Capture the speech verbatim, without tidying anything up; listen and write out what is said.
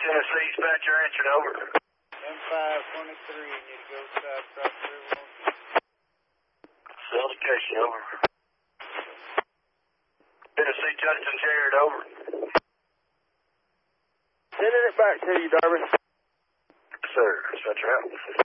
Tennessee, dispatcher answered over. M five twenty-three, need to go south across the river. Salutation, over. Tennessee, Justin Jared, over. Sending it back to you, Darby. Sir, dispatcher out.